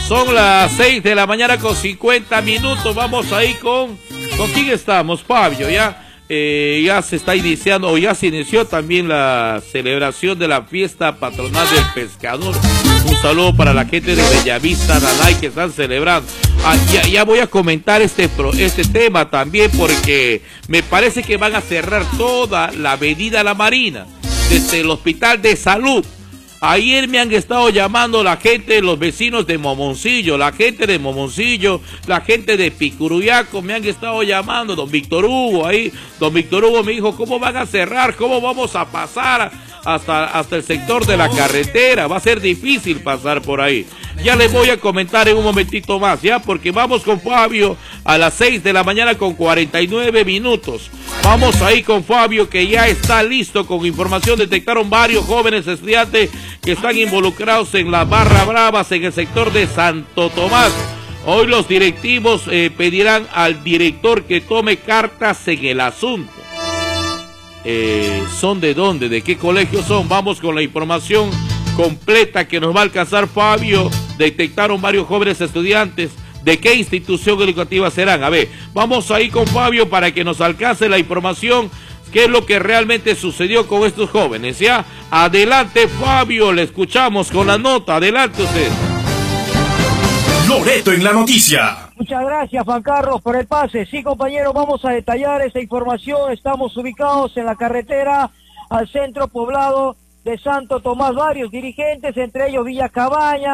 Son las 6 de la mañana con 50 minutos. Vamos ahí ¿con quién estamos? Fabio, ya se está iniciando, o ya se inició también la celebración de la fiesta patronal del pescador. Un saludo para la gente de Bellavista, Nanay, que están celebrando. Ya voy a comentar este tema también, porque me parece que van a cerrar toda la avenida La Marina, desde el Hospital de Salud. Ayer me han estado llamando la gente, los vecinos de Momoncillo, la gente de Momoncillo, la gente de Picuruyaco, me han estado llamando, don Víctor Hugo ahí. Don Víctor Hugo me dijo, ¿cómo van a cerrar? ¿Cómo vamos a pasar hasta el sector de la carretera? Va a ser difícil pasar por ahí. Ya les voy a comentar en un momentito más, porque vamos con Fabio a las 6 de la mañana con 49 minutos. Vamos ahí con Fabio, que ya está listo con información. Detectaron varios jóvenes estudiantes que están involucrados en las barras bravas en el sector de Santo Tomás. Hoy los directivos pedirán al director que tome cartas en el asunto. ¿Son de dónde? ¿De qué colegio son? Vamos con la información completa que nos va a alcanzar Fabio. Detectaron varios jóvenes estudiantes. ¿De qué institución educativa serán? A ver, vamos ahí con Fabio para que nos alcance la información, qué es lo que realmente sucedió con estos jóvenes, ¿ya? Adelante, Fabio, le escuchamos con la nota. Adelante usted. Loreto en la noticia. Muchas gracias, Juan Carlos, por el pase. Sí, compañeros, vamos a detallar esta información. Estamos ubicados en la carretera al centro poblado de Santo Tomás. Varios dirigentes, entre ellos Villa Cabaña,